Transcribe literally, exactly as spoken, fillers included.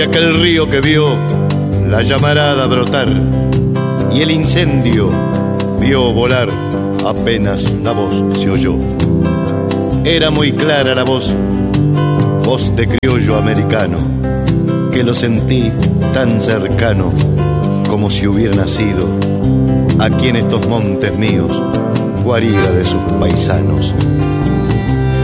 Aquel río que vio la llamarada brotar y el incendio vio volar, apenas la voz se oyó. Era muy clara la voz, voz de criollo americano, que lo sentí tan cercano como si hubiera nacido aquí en estos montes míos, guarida de sus paisanos.